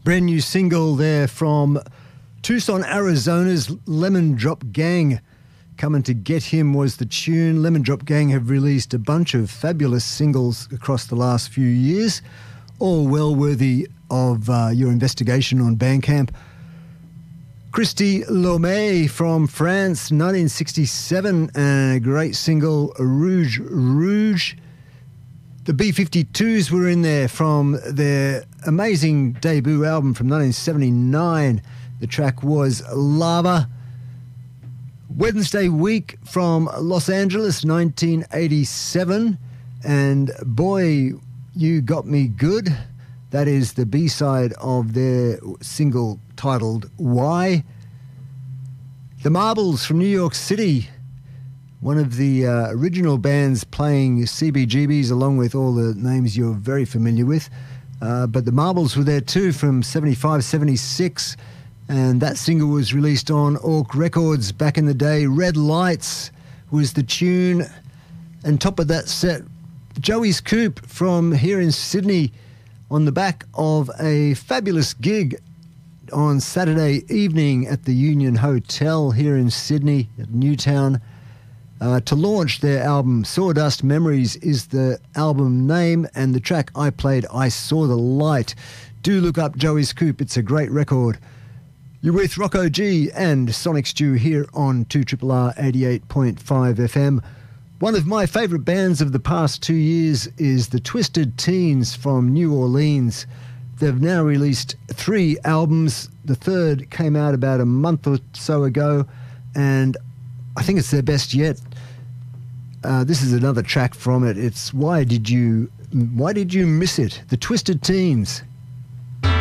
Brand new single there from Tucson, Arizona's Lemon Drop Gang. Coming to Get Him was the tune. Lemon Drop Gang have released a bunch of fabulous singles across the last few years, all well worthy of your investigation on Bandcamp. Christy Lomé from France, 1967, and a great single, Rouge Rouge. The B-52s were in there from their amazing debut album from 1979. The track was Lava. Wednesday Week from Los Angeles, 1987. And Boy, You Got Me Good. That is the B-side of their single titled Why. The Marbles from New York City, one of the original bands playing CBGBs along with all the names you're very familiar with. But the Marbles were there too from 75, 76. And that single was released on Orc Records back in the day. Red Lights was the tune. And top of that set, Joey's Coupe from here in Sydney on the back of a fabulous gig on Saturday evening at the Union Hotel here in Sydney at Newtown. To launch their album. Sawdust Memories is the album name, and the track I played, I Saw the Light. Do look up Joey's Coupe, it's a great record. You're with Rocco G and Sonic Stew here on 2RRR 88.5 FM. One of my favourite bands of the past 2 years is the Twisted Teens from New Orleans. They've now released 3 albums. The third came out about a month or so ago, and I think it's their best yet. This is another track from it. It's Why Did You Miss It? The Twisted Teens.